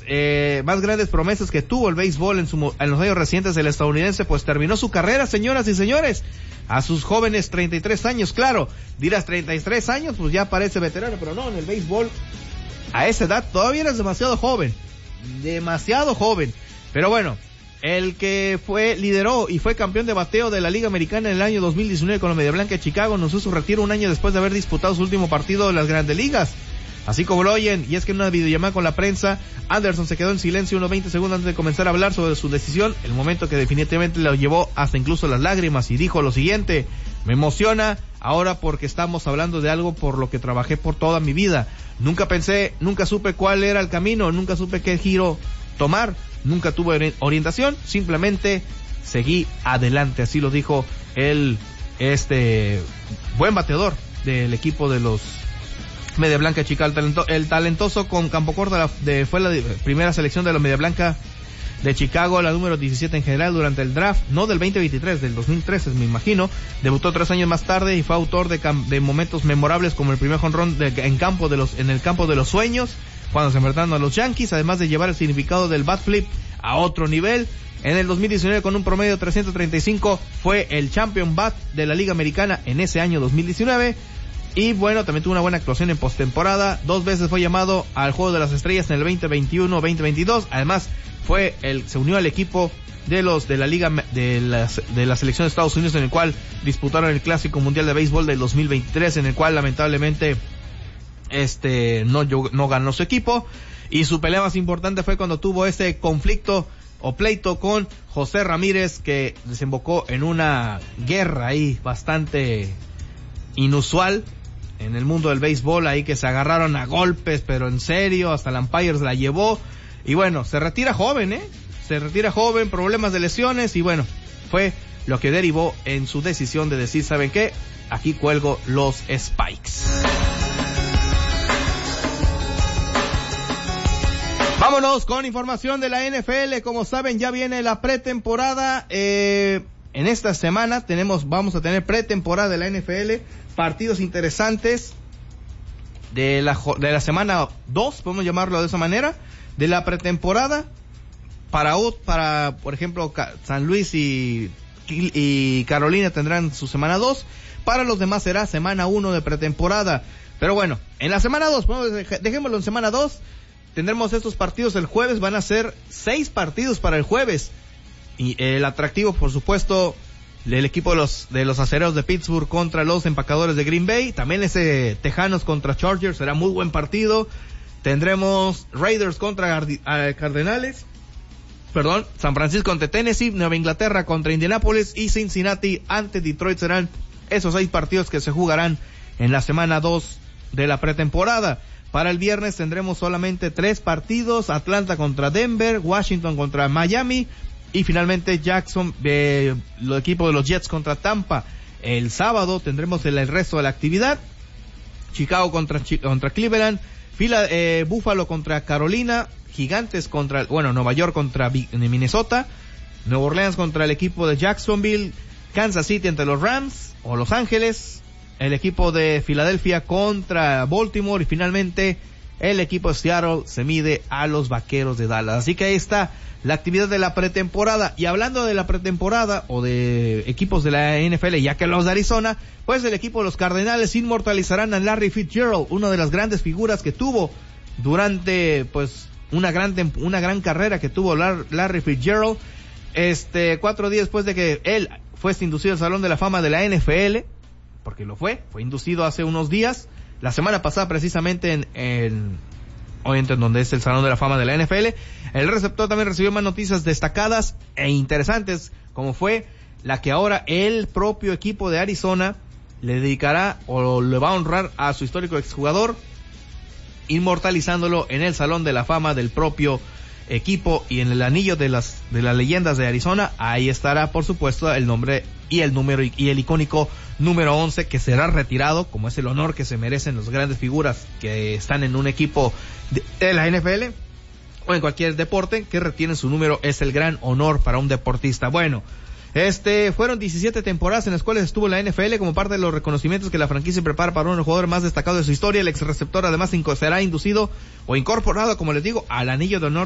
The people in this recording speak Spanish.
grandes promesas que tuvo el béisbol en los años recientes, el estadounidense pues terminó su carrera, señoras y señores, a sus jóvenes 33 años, claro, dirás 33 años, pues ya parece veterano, pero no, en el béisbol, a esa edad todavía eres demasiado joven, pero bueno, el que lideró y fue campeón de bateo de la Liga Americana en el año 2019 con la Media Blanca de Chicago, anunció su retiro un año después de haber disputado su último partido de las Grandes Ligas. Así como lo oyen, y es que en una videollamada con la prensa, Anderson se quedó en silencio unos 20 segundos antes de comenzar a hablar sobre su decisión, el momento que definitivamente lo llevó hasta incluso las lágrimas, y dijo lo siguiente: me emociona ahora porque estamos hablando de algo por lo que trabajé por toda mi vida. Nunca supe cuál era el camino, nunca supe qué giro tomar, nunca tuve orientación, simplemente seguí adelante. Así lo dijo el buen bateador del equipo de los Media Blanca de Chicago, el talentoso con campo corto, fue la primera selección de la Media Blanca de Chicago, la número 17 en general durante el draft, no del 2023, del 2013 me imagino. Debutó 3 años más tarde y fue autor de momentos memorables como el primer jonrón en el campo de los sueños, cuando se enfrentaron a los Yankees, además de llevar el significado del bat flip a otro nivel. En el 2019, con un promedio de 335, fue el champion bat de la Liga Americana en ese año 2019. Y bueno, también tuvo una buena actuación en postemporada. 2 veces fue llamado al Juego de las Estrellas en el 2021-2022. Además, se unió al equipo de la Liga de la selección de Estados Unidos, en el cual disputaron el Clásico Mundial de Béisbol del 2023, en el cual lamentablemente no ganó su equipo. Y su pelea más importante fue cuando tuvo ese conflicto o pleito con José Ramírez, que desembocó en una guerra ahí bastante inusual en el mundo del béisbol, ahí que se agarraron a golpes, pero en serio, hasta el umpire la llevó. Y bueno, se retira joven, problemas de lesiones, y bueno, fue lo que derivó en su decisión de decir, ¿saben qué? Aquí cuelgo los Spikes. Vámonos con información de la NFL. Como saben, ya viene la pretemporada. En esta semana vamos a tener pretemporada de la NFL, partidos interesantes de la semana 2, podemos llamarlo de esa manera, de la pretemporada. Para por ejemplo, San Luis y Carolina tendrán su semana 2. Para los demás será semana 1 de pretemporada. Pero bueno, en la semana 2, dejémoslo en semana 2. Tendremos estos partidos el jueves, van a ser 6 partidos para el jueves. Y el atractivo, por supuesto, el equipo de los Acereros de Pittsburgh contra los Empacadores de Green Bay. También ese Tejanos contra Chargers será muy buen partido. Tendremos Raiders contra Cardenales. San Francisco ante Tennessee, Nueva Inglaterra contra Indianapolis y Cincinnati ante Detroit. Serán esos 6 partidos que se jugarán en la semana 2 de la pretemporada. Para el viernes tendremos solamente 3 partidos: Atlanta contra Denver, Washington contra Miami y finalmente el equipo de los Jets contra Tampa. El sábado tendremos el resto de la actividad: Chicago contra Cleveland, Buffalo contra Carolina, Gigantes Nueva York contra Minnesota, Nueva Orleans contra el equipo de Jacksonville, Kansas City ante los Rams o Los Ángeles, el equipo de Filadelfia contra Baltimore y finalmente el equipo de Seattle se mide a los Vaqueros de Dallas. Así que ahí está la actividad de la pretemporada. Y hablando de la pretemporada o de equipos de la NFL, ya que los de Arizona, pues el equipo de los Cardenales inmortalizarán a Larry Fitzgerald, una de las grandes figuras que tuvo durante pues una gran carrera que tuvo Larry Fitzgerald. 4 días después de que él fuese inducido al Salón de la Fama de la NFL, porque fue inducido hace unos días, la semana pasada precisamente obviamente en donde es el Salón de la Fama de la NFL. El receptor también recibió más noticias destacadas e interesantes, como fue la que ahora el propio equipo de Arizona le dedicará o le va a honrar a su histórico exjugador, inmortalizándolo en el Salón de la Fama del propio equipo y en el anillo de las leyendas de Arizona. Ahí estará, por supuesto, el nombre y el número y el icónico número 11, que será retirado, como es el honor que se merecen las grandes figuras que están en un equipo de la NFL o en cualquier deporte, que retienen su número. Es el gran honor para un deportista. Bueno, fueron 17 temporadas en las cuales estuvo en la NFL como parte de los reconocimientos que la franquicia prepara para uno de los jugadores más destacados de su historia. El ex receptor además será inducido o incorporado, como les digo, al anillo de honor